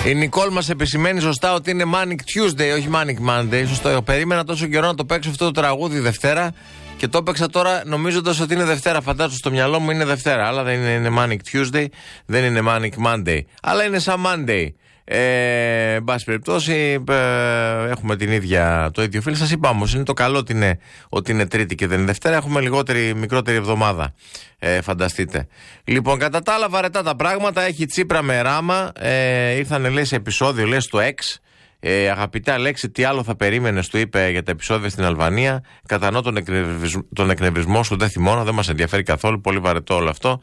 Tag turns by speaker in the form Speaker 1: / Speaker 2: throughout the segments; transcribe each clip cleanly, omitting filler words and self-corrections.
Speaker 1: Η Νικόλ μας επισημαίνει σωστά ότι είναι Manic Tuesday, όχι Manic Monday. Σωστό. Περίμενα τόσο καιρό να το παίξω αυτό το τραγούδι Δευτέρα και το έπαιξα τώρα νομίζοντας ότι είναι Δευτέρα. Φαντάζομαι στο μυαλό μου είναι Δευτέρα, αλλά δεν είναι Manic Tuesday, δεν είναι Manic Monday. Αλλά είναι σαν Monday. Εν πάση περιπτώσει, έχουμε το ίδιο φίλο. Σας είπα όμως, είναι το καλό ότι είναι Τρίτη και δεν είναι Δευτέρα. Έχουμε μικρότερη εβδομάδα. Φανταστείτε. Λοιπόν, κατά τα άλλα, βαρετά τα πράγματα. Έχει Τσίπρα με Ράμα. Ήρθανε, λέει, σε επεισόδιο, λέει, στο X. Αγαπητέ Αλέξη, τι άλλο θα περίμενες, του είπε για τα επεισόδια στην Αλβανία. Κατανοώ τον εκνευρισμό σου, δεν θυμώνω, δεν μας ενδιαφέρει καθόλου. Πολύ βαρετό όλο αυτό.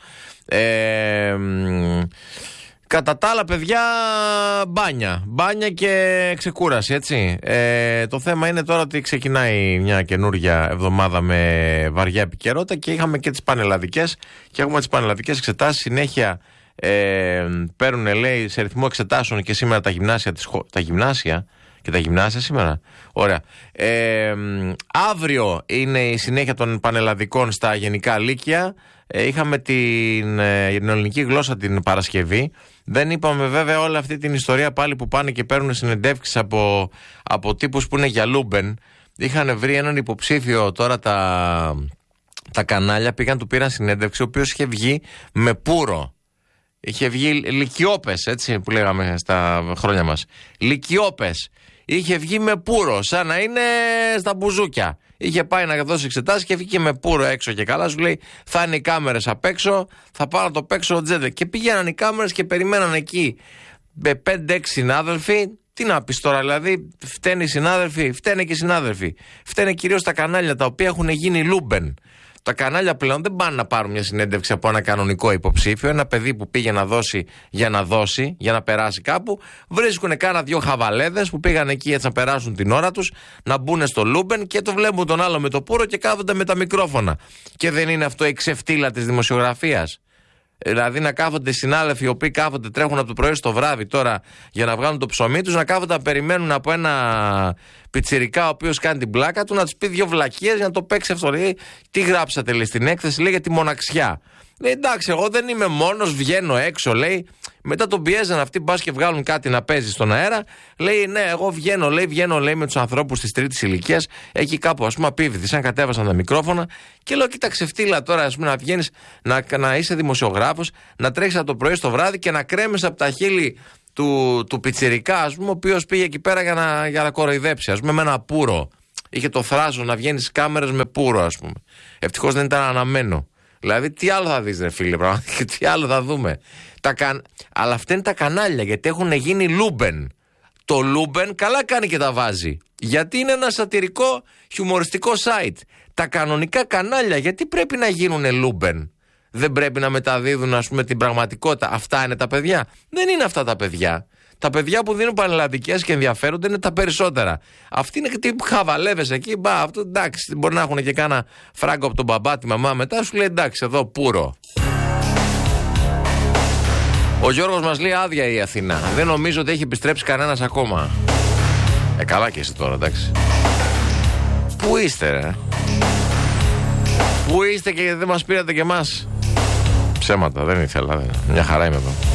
Speaker 1: Κατά τα άλλα, παιδιά, μπάνια και ξεκούραση, έτσι. Το θέμα είναι τώρα ότι ξεκινάει μια καινούργια εβδομάδα με βαριά επικαιρότητα και είχαμε και τις πανελλαδικές και έχουμε τις πανελλαδικές εξετάσεις συνέχεια. Παίρνουν, λέει, σε ρυθμό εξετάσεων και σήμερα τα γυμνάσια σήμερα. Ωραία. Αύριο είναι η συνέχεια των πανελλαδικών στα γενικά λύκεια. Είχαμε την ελληνική γλώσσα την Παρασκευή. Δεν είπαμε βέβαια όλη αυτή την ιστορία πάλι που πάνε και παίρνουν συνεντεύξεις από τύπους που είναι για Λούμπεν. Είχαν βρει έναν υποψήφιο τώρα τα κανάλια, του πήραν συνέντευξη, ο οποίος είχε βγει με πουρο. Είχε βγει λυκιόπες, έτσι που λέγαμε στα χρόνια μας. Λυκιόπες. Είχε βγει με πουρο, σαν να είναι στα μπουζούκια. Είχε πάει να δώσει εξετάσεις και βγήκε με πουρο έξω και καλά. Σου λέει, θα είναι οι κάμερες απ' έξω, θα πάω να το παίξω τζέντε. Και πήγαιναν οι κάμερες και περιμέναν εκεί 5-6 συνάδελφοι. Τι να πεις τώρα, δηλαδή, φταίνε οι συνάδελφοι, φταίνε και οι συνάδελφοι. Φταίνε κυρίως τα κανάλια τα οποία έχουν γίνει Λούμπεν. Τα κανάλια πλέον δεν πάνε να πάρουν μια συνέντευξη από ένα κανονικό υποψήφιο, ένα παιδί που πήγε να δώσει, για να περάσει κάπου. Βρίσκουν κάνα δυο χαβαλέδες που πήγαν εκεί έτσι να περάσουν την ώρα τους, να μπουν στο Λούμπεν και το βλέπουν τον άλλο με το πουρο και κάθονται με τα μικρόφωνα. Και δεν είναι αυτό η ξεφτύλα της δημοσιογραφίας? Δηλαδή να κάθονται οι συνάδελφοι οι οποίοι κάθονται, τρέχουν από το πρωί στο βράδυ τώρα για να βγάλουν το ψωμί τους, να κάθονται να περιμένουν από ένα πιτσιρικά ο οποίος κάνει την πλάκα του να τους πει δύο βλακίες για να το παίξει αυτό. Λέει, τι γράψατε, λέει, στην έκθεση, λέει, για τη μοναξιά. Λέει, εντάξει, εγώ δεν είμαι μόνος, βγαίνω έξω, λέει. Μετά τον πιέζαν αυτοί, μπας και βγάλουν κάτι να παίζει στον αέρα. Λέει, ναι, εγώ βγαίνω, λέει, με τους ανθρώπους της τρίτης ηλικίας. Εκεί κάπου, ας πούμε, απίβητη, σαν κατέβασαν τα μικρόφωνα. Και λέω, κοίταξε φτύλα τώρα, ας πούμε, να βγαίνεις, να είσαι δημοσιογράφος, να τρέχεις από το πρωί στο βράδυ και να κρέμεις από τα χείλη του πιτσιρικά, ας πούμε, ο οποίος πήγε εκεί πέρα για να κοροϊδέψει, ας πούμε, με ένα πουρο. Είχε το θράσο να βγαίνει στις κάμερες με πουρο, ας πούμε. Ευτυχώς δεν ήταν αναμένο. Δηλαδή, τι άλλο θα δεις, ρε φίλε, πραγματικά, τι άλλο θα δούμε. Αλλά αυτά είναι τα κανάλια, γιατί έχουν γίνει Λούμπεν. Το Λούμπεν καλά κάνει και τα βάζει. Γιατί είναι ένα σατιρικό, χιουμοριστικό site. Τα κανονικά κανάλια, γιατί πρέπει να γίνουν Λούμπεν? Δεν πρέπει να μεταδίδουν, ας πούμε, την πραγματικότητα? Αυτά είναι τα παιδιά? Δεν είναι αυτά τα παιδιά. Τα παιδιά που δίνουν πανελλαδικές και ενδιαφέρονται είναι τα περισσότερα. Αυτοί είναι τύπου χαβαλεύες εκεί. Αυτό εντάξει, μπορεί να έχουν και κάνα φράγκο από τον μπαμπά, τη μαμά μετά. Σου λέει εντάξει, εδώ πουρο. Ο Γιώργος μας λέει άδεια η Αθήνα. Δεν νομίζω ότι έχει επιστρέψει κανένας ακόμα. Καλά και εσύ τώρα, εντάξει. Πού είστε, ρε? Πού είστε και δεν μας πήρατε και εμάς? Ψέματα, δεν ήθελα. Μια χαρά είμαι εδώ.